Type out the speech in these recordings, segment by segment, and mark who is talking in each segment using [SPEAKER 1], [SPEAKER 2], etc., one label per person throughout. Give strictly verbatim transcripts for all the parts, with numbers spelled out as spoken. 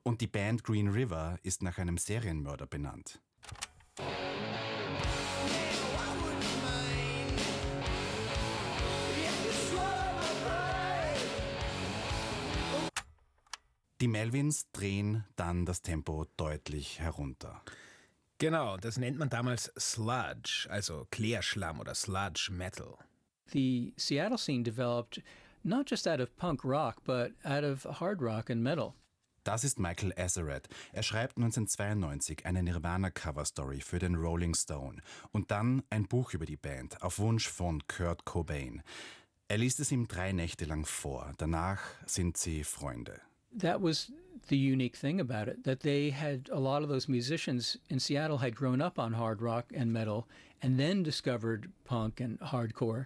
[SPEAKER 1] Und die Band Green River ist nach einem Serienmörder benannt. Die Melvins drehen dann das Tempo deutlich herunter.
[SPEAKER 2] Genau, das nennt man damals Sludge, also Klärschlamm oder Sludge Metal.
[SPEAKER 3] The Seattle scene developed not just out of punk rock, but out of hard rock and metal.
[SPEAKER 1] Das ist Michael Azerrad. Er schreibt neunzehnhundertzweiundneunzig eine Nirvana-Cover-Story für den Rolling Stone und dann ein Buch über die Band auf Wunsch von Kurt Cobain. Er liest es ihm drei Nächte lang vor. Danach sind sie Freunde.
[SPEAKER 3] That was the unique thing about it, that they had a lot of those musicians in Seattle had grown up on hard rock and metal and then discovered punk and hardcore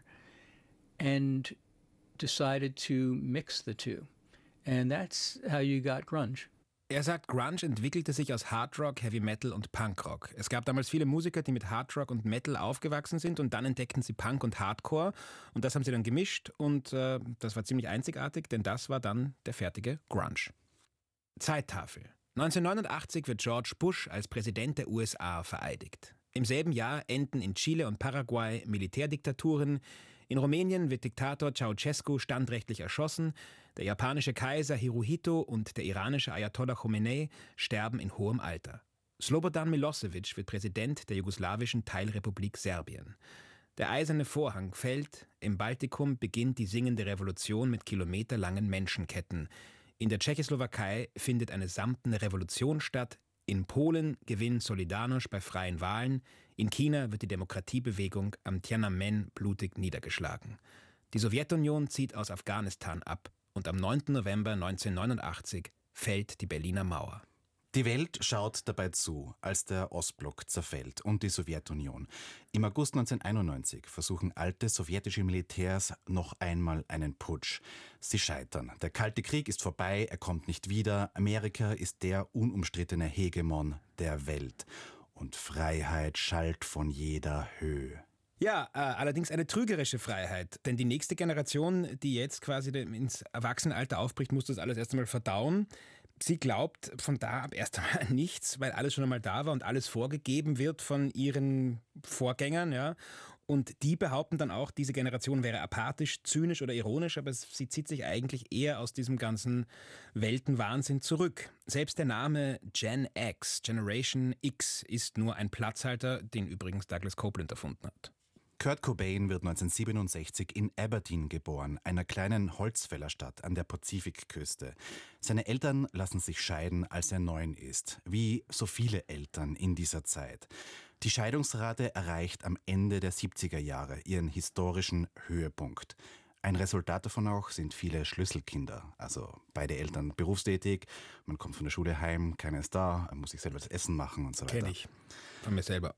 [SPEAKER 3] and decided to mix the two. And that's how you got grunge.
[SPEAKER 2] Er sagt, Grunge entwickelte sich aus Hardrock, Heavy Metal und Punkrock. Es gab damals viele Musiker, die mit Hardrock und Metal aufgewachsen sind und dann entdeckten sie Punk und Hardcore und das haben sie dann gemischt und äh, das war ziemlich einzigartig, denn das war dann der fertige Grunge. Zeittafel. neunzehnhundertneunundachtzig wird George Bush als Präsident der U S A vereidigt. Im selben Jahr enden in Chile und Paraguay Militärdiktaturen. In Rumänien wird Diktator Ceausescu standrechtlich erschossen. Der japanische Kaiser Hirohito und der iranische Ayatollah Khomeini sterben in hohem Alter. Slobodan Milosevic wird Präsident der jugoslawischen Teilrepublik Serbien. Der eiserne Vorhang fällt. Im Baltikum beginnt die singende Revolution mit kilometerlangen Menschenketten. In der Tschechoslowakei findet eine samtene Revolution statt. In Polen gewinnt Solidarność bei freien Wahlen. In China wird die Demokratiebewegung am Tiananmen blutig niedergeschlagen. Die Sowjetunion zieht aus Afghanistan ab und am neunten November neunzehnhundertneunundachtzig fällt die Berliner Mauer.
[SPEAKER 1] Die Welt schaut dabei zu, als der Ostblock zerfällt und die Sowjetunion. Im August neunzehnhunderteinundneunzig versuchen alte sowjetische Militärs noch einmal einen Putsch. Sie scheitern. Der Kalte Krieg ist vorbei, er kommt nicht wieder. Amerika ist der unumstrittene Hegemon der Welt. Und Freiheit schallt von jeder Höhe.
[SPEAKER 2] Ja, äh, allerdings eine trügerische Freiheit. Denn die nächste Generation, die jetzt quasi ins Erwachsenenalter aufbricht, muss das alles erst einmal verdauen. Sie glaubt von da ab erst einmal an nichts, weil alles schon einmal da war und alles vorgegeben wird von ihren Vorgängern. Ja. Und die behaupten dann auch, diese Generation wäre apathisch, zynisch oder ironisch, aber sie zieht sich eigentlich eher aus diesem ganzen Weltenwahnsinn zurück. Selbst der Name Gen X, Generation X, ist nur ein Platzhalter, den übrigens Douglas Copeland erfunden hat.
[SPEAKER 1] Kurt Cobain wird neunzehnhundertsiebenundsechzig in Aberdeen geboren, einer kleinen Holzfällerstadt an der Pazifikküste. Seine Eltern lassen sich scheiden, als er neun ist, wie so viele Eltern in dieser Zeit. Die Scheidungsrate erreicht am Ende der siebziger Jahre ihren historischen Höhepunkt. Ein Resultat davon auch sind viele Schlüsselkinder, also beide Eltern berufstätig, man kommt von der Schule heim, keiner ist da, man muss sich selber das Essen machen und so weiter.
[SPEAKER 2] Kenn ich, von mir selber.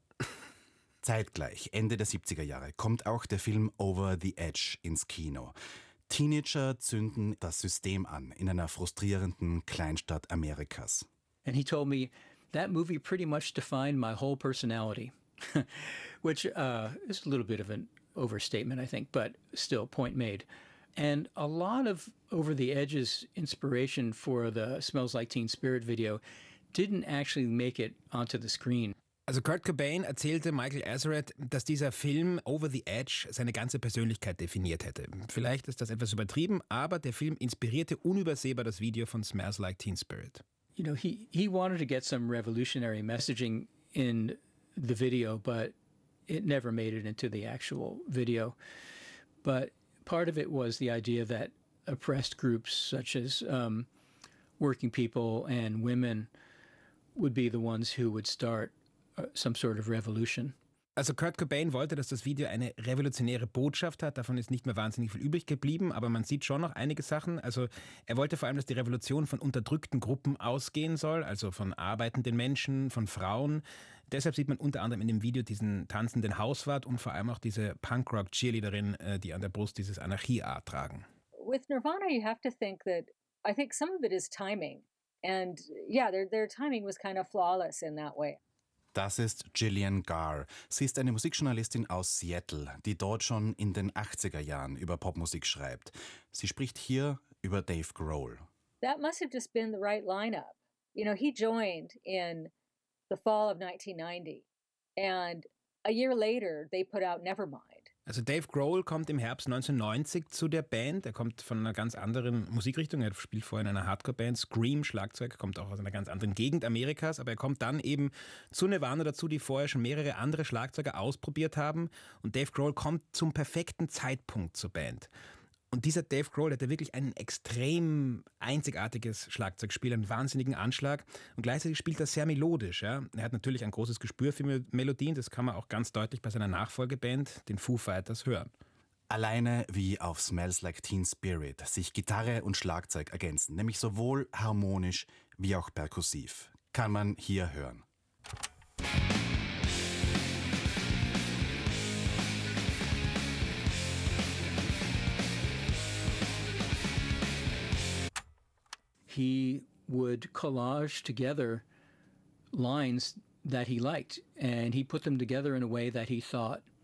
[SPEAKER 1] Zeitgleich, Ende der siebziger Jahre, kommt auch der Film Over the Edge ins Kino. Teenager zünden das System an in einer frustrierenden Kleinstadt Amerikas.
[SPEAKER 3] And he told me, that movie pretty much defined my whole personality, which uh, is a little bit of an overstatement, I think, but still, point made. And a lot of Over the Edge's inspiration for the Smells Like Teen Spirit video didn't actually make it onto the screen.
[SPEAKER 2] Also Kurt Cobain erzählte Michael Azerrad, dass dieser Film Over the Edge seine ganze Persönlichkeit definiert hätte. Vielleicht ist das etwas übertrieben, aber der Film inspirierte unübersehbar das Video von Smells Like Teen Spirit.
[SPEAKER 3] You know, he, he wanted to get some revolutionary messaging in the video, but it never made it into the actual video. But part of it was the idea that oppressed groups such as um, working people and women would be the ones who would start some sort of revolution.
[SPEAKER 2] Also Kurt Cobain wollte, dass das Video eine revolutionäre Botschaft hat. Davon ist nicht mehr wahnsinnig viel übrig geblieben, aber man sieht schon noch einige Sachen. Also er wollte vor allem, dass die Revolution von unterdrückten Gruppen ausgehen soll, also von arbeitenden Menschen, von Frauen. Deshalb sieht man unter anderem in dem Video diesen tanzenden Hauswart und vor allem auch diese Punkrock-Cheerleaderin, die an der Brust dieses Anarchie-A tragen.
[SPEAKER 4] With Nirvana, you have to think that, I think some of it is timing. And yeah, their, their timing was kind of flawless in that way.
[SPEAKER 1] Das ist Gillian Garr. Sie ist eine Musikjournalistin aus Seattle, die dort schon in den achtziger Jahren über Popmusik schreibt. Sie spricht hier über Dave Grohl.
[SPEAKER 4] That must have just been the right lineup. You know, he joined in the fall of nineteen ninety, and a year later they put out Nevermind.
[SPEAKER 2] Also Dave Grohl kommt im Herbst neunzehnhundertneunzig zu der Band. Er kommt von einer ganz anderen Musikrichtung. Er spielt vorher in einer Hardcore-Band. Scream, Schlagzeug, kommt auch aus einer ganz anderen Gegend Amerikas. Aber er kommt dann eben zu Nirvana dazu, die vorher schon mehrere andere Schlagzeuger ausprobiert haben. Und Dave Grohl kommt zum perfekten Zeitpunkt zur Band. Und dieser Dave Grohl hat ja wirklich ein extrem einzigartiges Schlagzeugspiel, einen wahnsinnigen Anschlag. Und gleichzeitig spielt er sehr melodisch. Ja. Er hat natürlich ein großes Gespür für Mel- Melodien. Das kann man auch ganz deutlich bei seiner Nachfolgeband, den Foo Fighters, hören.
[SPEAKER 1] Alleine wie auf Smells Like Teen Spirit sich Gitarre und Schlagzeug ergänzen, nämlich sowohl harmonisch wie auch perkussiv. Kann man hier hören.
[SPEAKER 3] He would collage together lines that he liked, and he put them together in a way that he thought